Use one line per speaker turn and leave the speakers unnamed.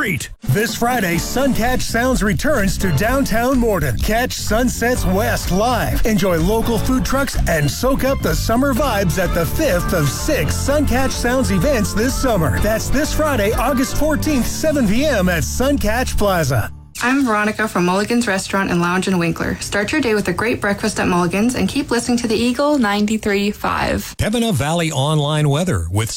street. This Friday, Suncatch Sounds returns to downtown Morden. Catch Sunsets West live. Enjoy local food trucks and soak up the summer vibes at the 5th of 6 Suncatch Sounds events this summer. That's this Friday, August 14th, 7 p.m. at Suncatch Plaza.
I'm Veronica from Mulligan's Restaurant and Lounge in Winkler. Start your day with a great breakfast at Mulligan's and keep listening to the Eagle 93.5.
Pembina Valley Online Weather with